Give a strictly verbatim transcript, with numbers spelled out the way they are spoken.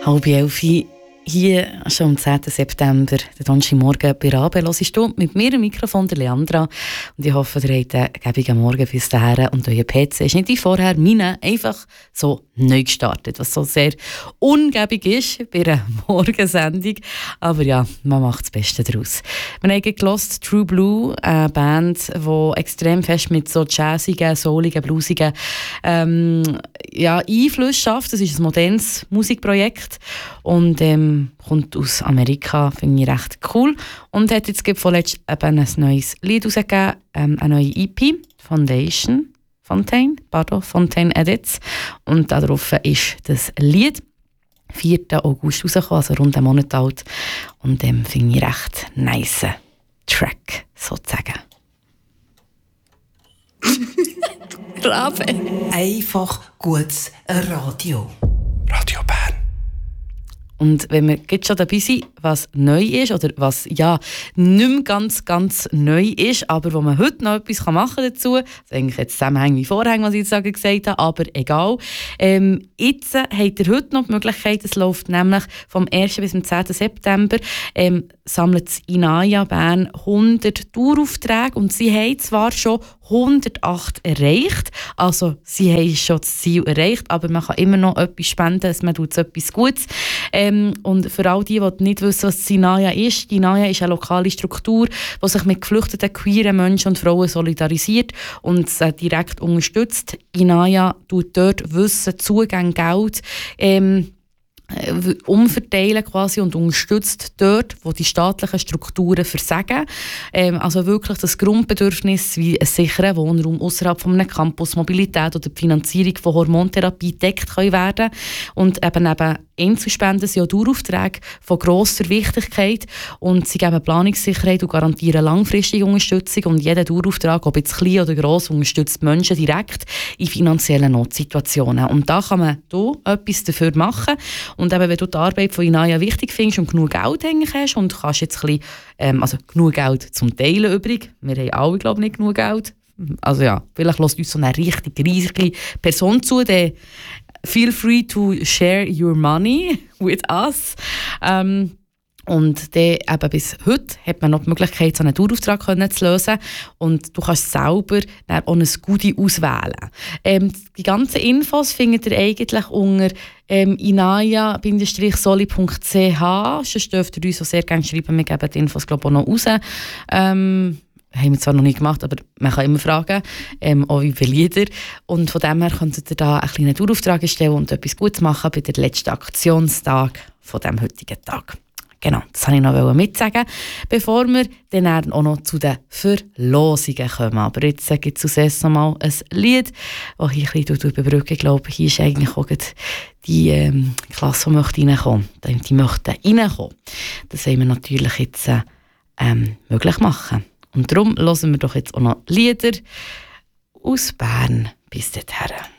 Halb elf hier schon am zehnten September, den Donnerstagmorgen bei Rabe. Hörst du mit mir im Mikrofon, der Leandra. Und ich hoffe, ihr habt einen gäbigen Morgen bis dahin. Und euer P C ist nicht wie vorher, meine, einfach so neu gestartet. Was so sehr ungäbig ist bei einer Morgensendung. Aber ja, man macht das Beste daraus. Wir haben gehört True Blue, eine Band, die extrem fest mit so jazzigen, souligen, bluesigen ähm, ja, Einflüssen schafft. Das ist ein modernes Musikprojekt. Und ähm, kommt aus Amerika, finde ich recht cool. Und hat jetzt vorletzt eben ein neues Lied rausgegeben, ähm, eine neue E P, Foundation, Fontaine, pardon, Fontaine Edits. Und darauf ist das Lied vierten August rausgekommen, also rund einen Monat alt. Und dem ähm, finde ich recht nice Track, sozusagen. Rabe. Einfach gutes Radio. Radio Bern. Und wenn wir jetzt schon dabei sind, was neu ist, oder was ja nicht mehr ganz, ganz neu ist, aber wo man heute noch etwas machen kann dazu, das ist eigentlich jetzt Zusammenhang wie vorher, was ich jetzt gesagt habe, aber egal. Ähm, jetzt habt ihr heute noch die Möglichkeit, es läuft nämlich vom ersten bis zum zehnten September, ähm, sammelt Inaya Bern hundert Touraufträge und sie haben zwar schon hundertacht erreicht, also sie haben schon das Ziel erreicht, aber man kann immer noch etwas spenden, also man tut etwas Gutes. Ähm, und für all die, die nicht wissen, was die Inaya ist, die Inaya ist eine lokale Struktur, die sich mit geflüchteten queeren Menschen und Frauen solidarisiert und sie direkt unterstützt. Inaya tut dort Wissen, Zugang, Geld ähm, umverteilen quasi und unterstützt dort, wo die staatlichen Strukturen versagen. Ähm, also wirklich das Grundbedürfnis wie ein sicherer Wohnraum außerhalb von einem Campus, Mobilität oder die Finanzierung von Hormontherapie deckt können werden. Und eben eben Einzelspenden sind auch Daueraufträge von grosser Wichtigkeit und sie geben Planungssicherheit und garantieren langfristige Unterstützung und jeder Dauerauftrag, ob jetzt klein oder gross, unterstützt Menschen direkt in finanziellen Notsituationen. Und da kann man hier etwas dafür machen. Und eben, wenn du die Arbeit von Inaya wichtig findest und genug Geld hast und kannst jetzt ein bisschen, ähm, also genug Geld zum Teilen übrig, wir haben alle, glaube ich, nicht genug Geld. Also ja, vielleicht lässt uns so eine richtig riesige Person zu, der feel free to share your money with us. Ähm, und dann, eben bis heute hat man noch die Möglichkeit, so einen Dauerauftrag zu lösen. Und du kannst selber dann auch ein Goodie auswählen. Ähm, die ganzen Infos findet ihr eigentlich unter ähm, inaya soli punkt c h. Sonst dürft ihr uns auch sehr gerne schreiben. Wir geben die Infos, glaube ich, auch noch raus. Ähm, haben wir zwar noch nicht gemacht, aber man kann immer fragen, ähm, auch über Lieder. Und von dem her könntet ihr da einen kleinen Dauerauftrag stellen und etwas Gutes machen bei der letzten Aktionstag von dem heutigen Tag. Genau, das wollte ich noch mitsagen, bevor wir dann auch noch zu den Verlosungen kommen. Aber jetzt gibt es zuerst noch mal ein Lied, das ich ein bisschen überbrücke. Ich glaube, hier ist eigentlich auch die ähm, Klasse, die möchte reinkommen. Die möchten reinkommen. Das wollen wir natürlich jetzt ähm, möglich machen. Und darum hören wir doch jetzt auch noch Lieder aus Bern bis dorthin.